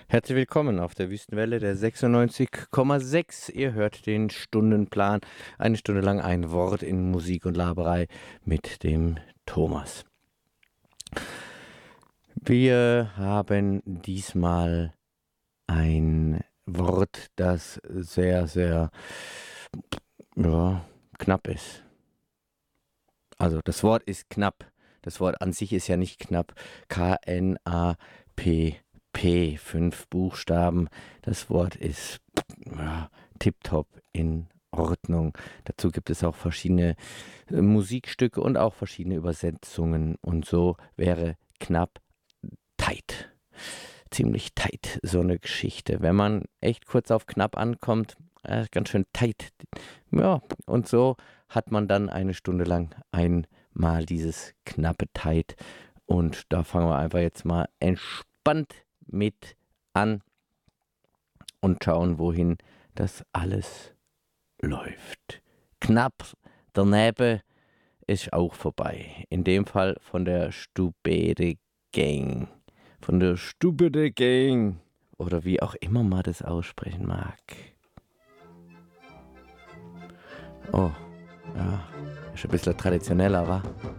Herzlich willkommen auf der Wüstenwelle der 96,6. Ihr hört den Stundenplan. Eine Stunde lang ein Wort in Musik und Laberei mit dem Thomas. Wir haben diesmal ein Wort, das sehr, sehr knapp ist. Also das Wort ist knapp. Das Wort an sich ist ja nicht knapp. K-N-A-P-P, 5 Buchstaben. Das Wort ist tipptopp in Ordnung. Dazu gibt es auch verschiedene Musikstücke und auch verschiedene Übersetzungen. Und so wäre knapp tight. Ziemlich tight, so eine Geschichte. Wenn man echt kurz auf knapp ankommt, ganz schön tight. Ja, und so hat man dann eine Stunde lang einmal dieses knappe tight. Und da fangen wir einfach jetzt mal entspannt mit an und schauen, wohin das alles läuft. Knapp daneben ist auch vorbei. In dem Fall von der Stupide Gang. Von der Stupide Gang. Oder wie auch immer man das aussprechen mag. Oh, ja, ist ein bisschen traditioneller, wa?